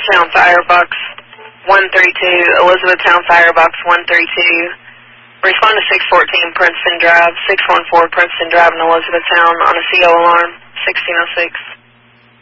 Elizabethtown Firebox 132, Elizabethtown Firebox 132. Respond to 614 Princeton Drive, 614 Princeton Drive in Elizabethtown on a CO alarm, 1606.